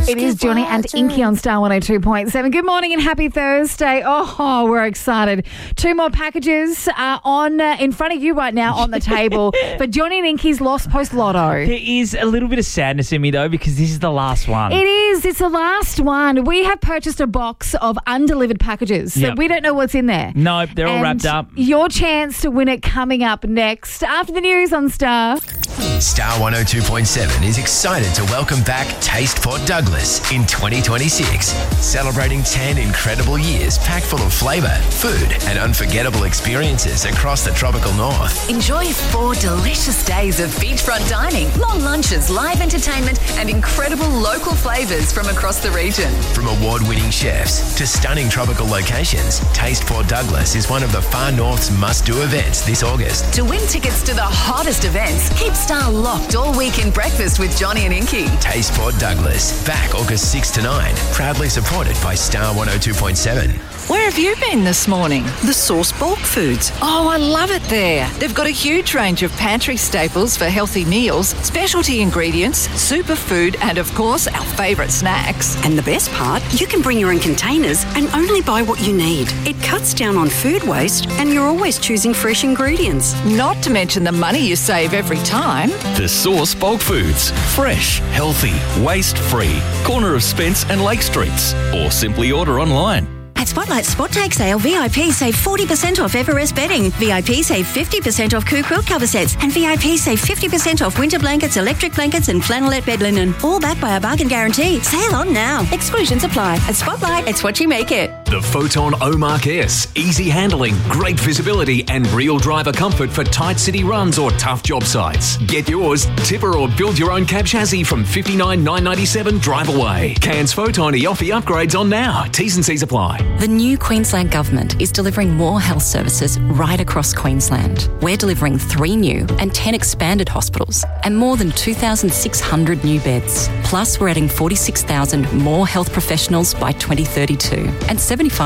It is Johnny and Inky on Star 102.7. Good morning and happy Thursday. Oh, we're excited. 2 more packages on in front of you right now on the table for Johnny and Inky's Lost Post Lotto. There is a little bit of sadness in me, though, because this is the last one. It is. It's the last one. We have purchased a box of undelivered packages, so we don't know what's in there. No, they're all wrapped up. Your chance to win it coming up next after the news on Star. Star 102.7 is excited to welcome back Taste Port Douglas in 2026. Celebrating 10 incredible years packed full of flavour, food and unforgettable experiences across the tropical north. Enjoy 4 delicious days of beachfront dining, long lunches, live entertainment and incredible local flavours from across the region. From award-winning chefs to stunning tropical locations, Taste Port Douglas is one of the Far North's must-do events this August. To win tickets to the hottest events, keep Star locked all week in breakfast with Johnny and Inky. Taste Port Douglas, back August 6 to 9, proudly supported by Star 102.7. Where have you been this morning? The Source Bulk Foods. Oh, I love it there. They've got a huge range of pantry staples for healthy meals, specialty ingredients, superfood, and of course, our favourite snacks. And the best part, you can bring your own containers and only buy what you need. It cuts down on food waste and you're always choosing fresh ingredients. Not to mention the money you save every time. The Source Bulk Foods. Fresh, healthy, waste-free. Corner of Spence and Lake Streets. Or simply order online. At Spotlight Spot Take Sale, VIP save 40% off Everest bedding. VIP save 50% off Coo quilt cover sets. And VIP save 50% off winter blankets, electric blankets and flannelette bed linen. All backed by a bargain guarantee. Sale on now. Exclusions apply. At Spotlight, it's what you make it. The Photon Omark S. Easy handling, great visibility and real driver comfort for tight city runs or tough job sites. Get yours, tipper or build your own cab chassis from $59,997 drive away. Cairns Photon EOFI upgrades on now. T's and C's apply. The new Queensland Government is delivering more health services right across Queensland. We're delivering 3 new and 10 expanded hospitals and more than 2,600 new beds. Plus, we're adding 46,000 more health professionals by 2032 and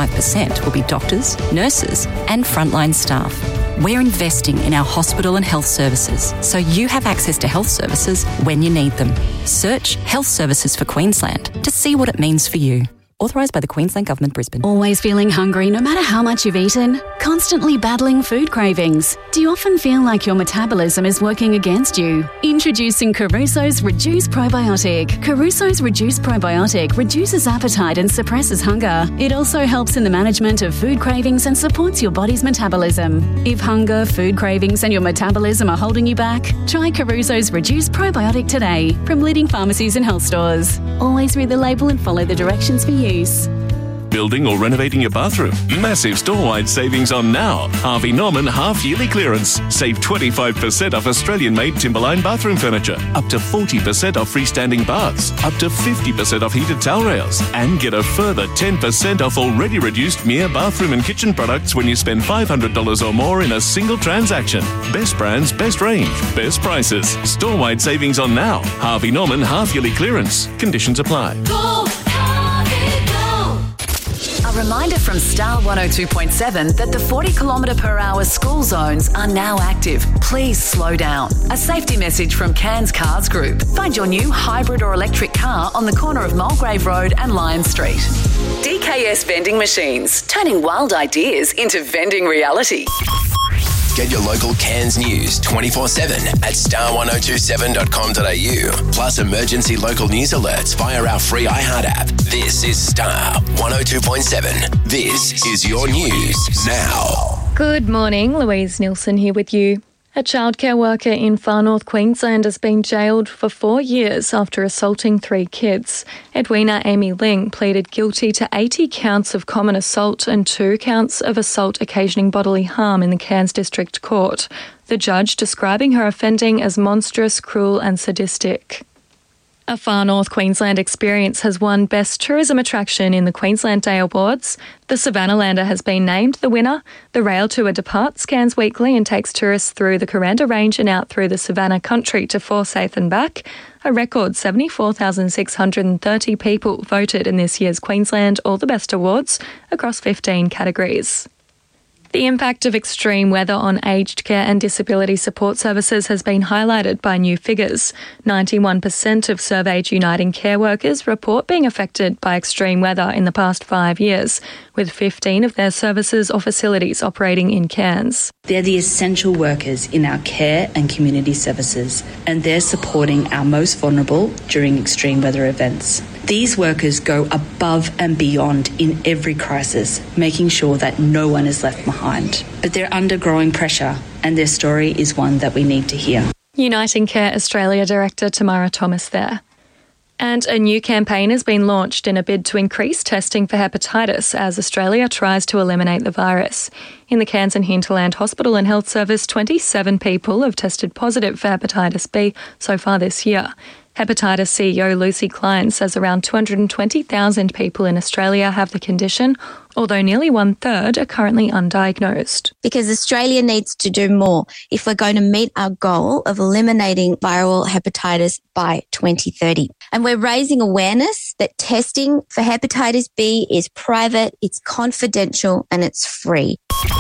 75% will be doctors, nurses and frontline staff. We're investing in our hospital and health services so you have access to health services when you need them. Search Health Services for Queensland to see what it means for you. Authorised by the Queensland Government, Brisbane. Always feeling hungry no matter how much you've eaten? Constantly battling food cravings? Do you often feel like your metabolism is working against you? Introducing Caruso's Reduce Probiotic. Caruso's Reduce Probiotic reduces appetite and suppresses hunger. It also helps in the management of food cravings and supports your body's metabolism. If hunger, food cravings and your metabolism are holding you back, try Caruso's Reduce Probiotic today from leading pharmacies and health stores. Always read the label and follow the directions for use. Building or renovating your bathroom? Massive store-wide savings on now. Harvey Norman half-yearly clearance. Save 25% off Australian-made Timberline bathroom furniture. Up to 40% off freestanding baths. Up to 50% off heated towel rails. And get a further 10% off already reduced Mia bathroom and kitchen products when you spend $500 or more in a single transaction. Best brands, best range, best prices. Store-wide savings on now. Harvey Norman half-yearly clearance. Conditions apply. A reminder from Star 102.7 that the 40km/h school zones are now active. Please slow down. A safety message from Cairns Cars Group. Find your new hybrid or electric car on the corner of Mulgrave Road and Lion Street. DKS Vending Machines, turning wild ideas into vending reality. Get your local Cairns news 24/7 at star1027.com.au. Plus emergency local news alerts via our free iHeart app. This is Star 102.7. This is your news now. Good morning, Louise Nielsen here with you. A childcare worker in Far North Queensland has been jailed for 4 years after assaulting 3 kids. Edwina Amy Ling pleaded guilty to 80 counts of common assault and 2 counts of assault occasioning bodily harm in the Cairns District Court. The judge describing her offending as monstrous, cruel and sadistic. A Far North Queensland experience has won Best Tourism Attraction in the Queensland Day Awards. The Savannah-lander has been named the winner. The rail tour departs Cairns weekly and takes tourists through the Kuranda Range and out through the Savannah country to Forsyth and back. A record 74,630 people voted in this year's Queensland All the Best Awards across 15 categories. The impact of extreme weather on aged care and disability support services has been highlighted by new figures. 91% of surveyed Uniting Care workers report being affected by extreme weather in the past 5 years, with 15 of their services or facilities operating in Cairns. They're the essential workers in our care and community services, and they're supporting our most vulnerable during extreme weather events. These workers go above and beyond in every crisis, making sure that no one is left behind. But they're under growing pressure, and their story is one that we need to hear. Uniting Care Australia Director Tamara Thomas there. And a new campaign has been launched in a bid to increase testing for hepatitis as Australia tries to eliminate the virus. In the Cairns and Hinterland Hospital and Health Service, 27 people have tested positive for hepatitis B so far this year. Hepatitis CEO Lucy Klein says around 220,000 people in Australia have the condition, although nearly 1/3 are currently undiagnosed. Because Australia needs to do more if we're going to meet our goal of eliminating viral hepatitis by 2030. And we're raising awareness that testing for hepatitis B is private, it's confidential, and it's free.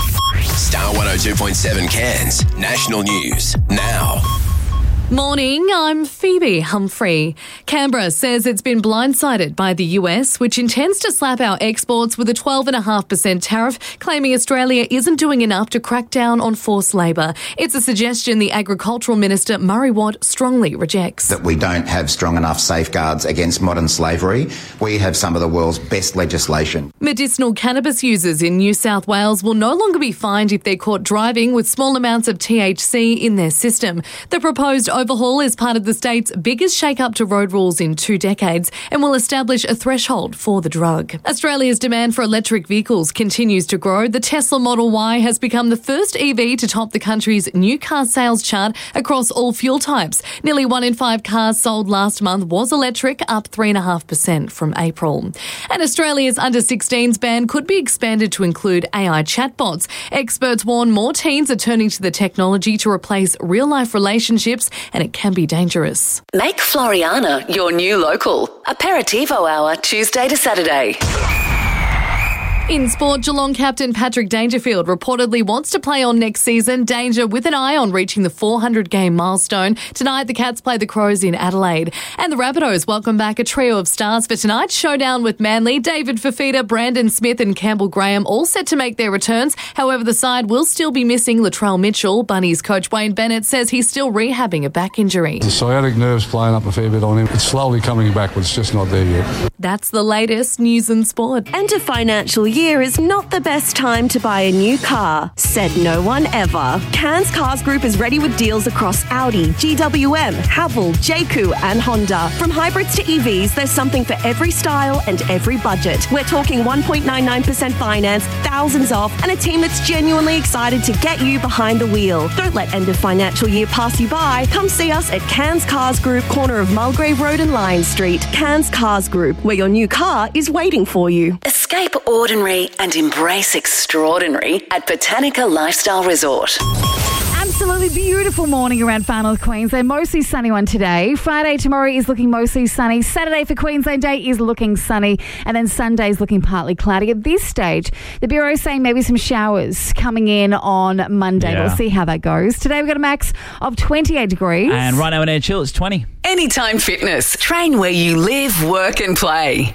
Star 102.7 Cairns, national news, now. Morning, I'm Phoebe Humphrey. Canberra says it's been blindsided by the US, which intends to slap our exports with a 12.5% tariff, claiming Australia isn't doing enough to crack down on forced labour. It's a suggestion the Agricultural Minister Murray Watt strongly rejects. That we don't have strong enough safeguards against modern slavery. We have some of the world's best legislation. Medicinal cannabis users in New South Wales will no longer be fined if they're caught driving with small amounts of THC in their system. The proposed overhaul is part of the state's biggest shake-up to road rules in 2 decades and will establish a threshold for the drug. Australia's demand for electric vehicles continues to grow. The Tesla Model Y has become the first EV to top the country's new car sales chart across all fuel types. Nearly 1 in 5 cars sold last month was electric, up 3.5% from April. And Australia's under-16s ban could be expanded to include AI chatbots. Experts warn more teens are turning to the technology to replace real-life relationships, and it can be dangerous. Make Floriana your new local. Aperitivo hour, Tuesday to Saturday. In sport, Geelong captain Patrick Dangerfield reportedly wants to play on next season. Danger with an eye on reaching the 400-game milestone. Tonight, the Cats play the Crows in Adelaide. And the Rabbitohs welcome back a trio of stars for tonight's showdown with Manly. David Fifita, Brandon Smith and Campbell Graham all set to make their returns. However, the side will still be missing Latrell Mitchell. Bunnies coach Wayne Bennett says he's still rehabbing a back injury. The sciatic nerve's playing up a fair bit on him. It's slowly coming back, but it's just not there yet. That's the latest news and sport. End of financial year is not the best time to buy a new car, said no one ever. Cairns Cars Group is ready with deals across Audi, GWM, Haval, JQ and Honda. From hybrids to EVs, there's something for every style and every budget. We're talking 1.99% finance, thousands off, and a team that's genuinely excited to get you behind the wheel. Don't let end of financial year pass you by. Come see us at Cairns Cars Group, corner of Mulgrave Road and Lion Street. Cairns Cars Group, where your new car is waiting for you. Escape ordinary and embrace extraordinary at Botanica Lifestyle Resort. Absolutely beautiful morning around Far North Queensland. Mostly sunny one today. Friday tomorrow is looking mostly sunny. Saturday for Queensland Day is looking sunny. And then Sunday's looking partly cloudy. At this stage, the Bureau is saying maybe some showers coming in on Monday. Yeah. We'll see how that goes. Today we've got a max of 28 degrees. And right now in Air Chill, it's 20. Anytime Fitness. Train where you live, work and play.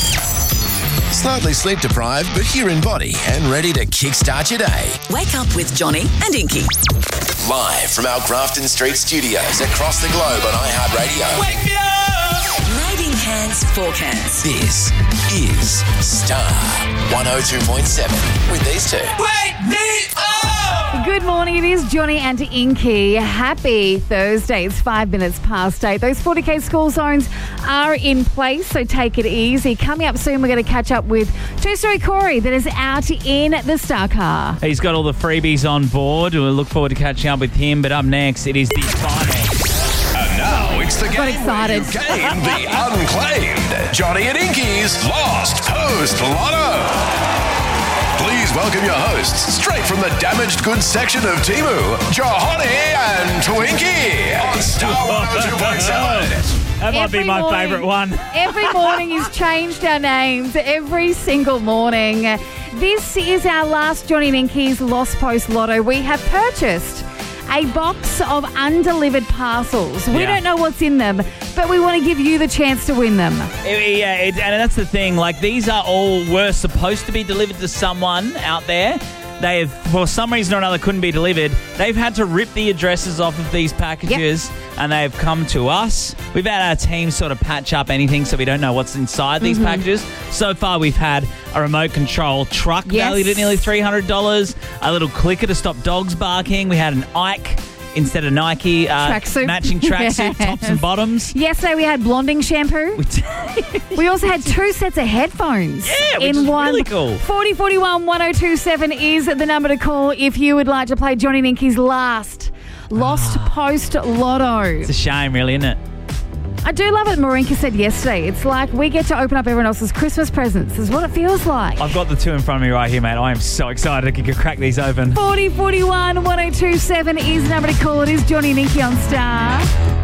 Slightly sleep deprived, but here in body and ready to kickstart your day. Wake up with Johnny and Inky. Live from our Grafton Street studios across the globe on iHeartRadio. Wake me up! Raiding Cairns for Cairns. This is Star 102.7 with these two. Wake me up! Good morning. It is Johnny and Inky. Happy Thursday. It's 5 minutes past 8. Those 40K school zones are in place, so take it easy. Coming up soon, we're going to catch up with Two-Story Corey that is out in the Star Car. He's got all the freebies on board. We'll look forward to catching up with him. But up next, it is the final. And now it's the game Got excited. where you game the unclaimed. Johnny and Inky's Lost Post Lotto. Please welcome your hosts, straight from the damaged goods section of Temu, Johnny and Twinkie on Star 102.7. That might be my favourite one. Every morning he's changed our names. Every single morning. This is our last Johnny and Inky's Lost Post Lotto. We have purchased a box of undelivered parcels. We don't know what's in them, but we want to give you the chance to win them. And that's the thing. Like, these were supposed to be delivered to someone out there. They have, for some reason or another, couldn't be delivered. They've had to rip the addresses off of these packages, and they've come to us. We've had our team sort of patch up anything, so we don't know what's inside these packages. So far, we've had a remote control truck valued at nearly $300, a little clicker to stop dogs barking. We had an Ike instead of Nike matching tracksuit tops and bottoms. Yesterday we had blonding shampoo. We also had 2 sets of headphones. Yeah, which in is one. really cool. 4041 1027 is the number to call if you would like to play Johnny and Inky's last Lost Post Lotto. It's a shame, really, isn't it? I do love it. Marinka said yesterday, it's like we get to open up everyone else's Christmas presents is what it feels like. I've got the 2 in front of me right here, mate. I am so excited to crack these open. 4041 1027 is the number to call. It is Johnny and Inky on Star.